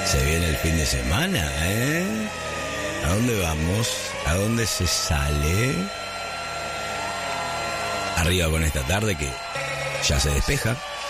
Se viene el fin de semana, ¿eh? ¿A dónde vamos? ¿A dónde se sale? Arriba con esta tarde que ya se despeja.